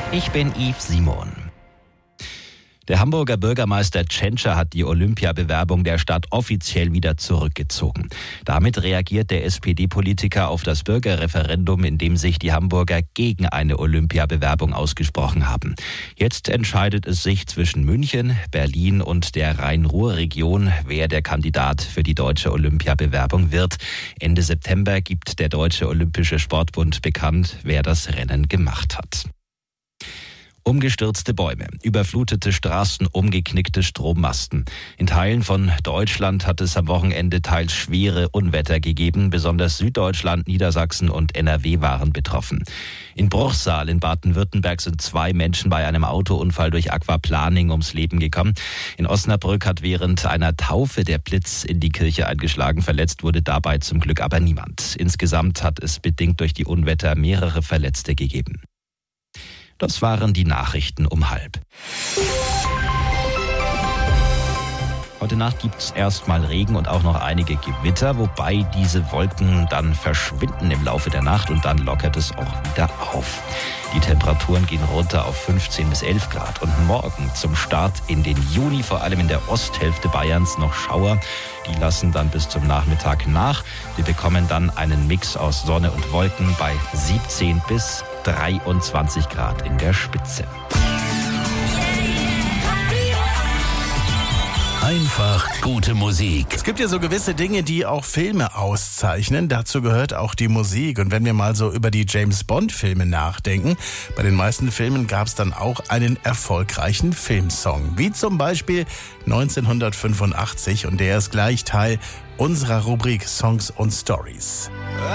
Ich bin Yves Simon. Der Hamburger Bürgermeister Tschentscher hat die Olympiabewerbung der Stadt offiziell wieder zurückgezogen. Damit reagiert der SPD-Politiker auf das Bürgerreferendum, in dem sich die Hamburger gegen eine Olympiabewerbung ausgesprochen haben. Jetzt entscheidet es sich zwischen München, Berlin und der Rhein-Ruhr-Region, wer der Kandidat für die deutsche Olympiabewerbung wird. Ende September gibt der Deutsche Olympische Sportbund bekannt, wer das Rennen gemacht hat. Umgestürzte Bäume, überflutete Straßen, umgeknickte Strommasten. In Teilen von Deutschland hat es am Wochenende teils schwere Unwetter gegeben. Besonders Süddeutschland, Niedersachsen und NRW waren betroffen. In Bruchsal in Baden-Württemberg sind 2 Menschen bei einem Autounfall durch Aquaplaning ums Leben gekommen. In Osnabrück hat während einer Taufe der Blitz in die Kirche eingeschlagen. Verletzt wurde dabei zum Glück aber niemand. Insgesamt hat es bedingt durch die Unwetter mehrere Verletzte gegeben. Das waren die Nachrichten um 12:30. Heute Nacht gibt's erstmal Regen und auch noch einige Gewitter, wobei diese Wolken dann verschwinden im Laufe der Nacht und dann lockert es auch wieder auf. Die Temperaturen gehen runter auf 15 bis 11 Grad. Und morgen zum Start in den Juni, vor allem in der Osthälfte Bayerns, noch Schauer. Die lassen dann bis zum Nachmittag nach. Wir bekommen dann einen Mix aus Sonne und Wolken bei 17 bis 23 Grad in der Spitze. Einfach gute Musik. Es gibt ja so gewisse Dinge, die auch Filme auszeichnen. Dazu gehört auch die Musik. Und wenn wir mal so über die James-Bond-Filme nachdenken, bei den meisten Filmen gab es dann auch einen erfolgreichen Filmsong. Wie zum Beispiel 1985. Und der ist gleich Teil unserer Rubrik Songs und Stories.